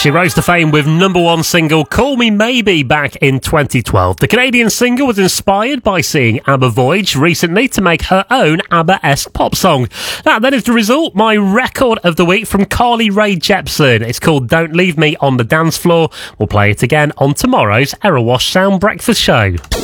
She rose to fame with number one single Call Me Maybe back in 2012. The Canadian singer was inspired by seeing ABBA Voyage recently to make her own ABBA-esque pop song. That then is the result, my record of the week from Carly Rae Jepsen. It's called Don't Leave Me on the Dance Floor. We'll play it again on tomorrow's Error Wash Sound Breakfast Show.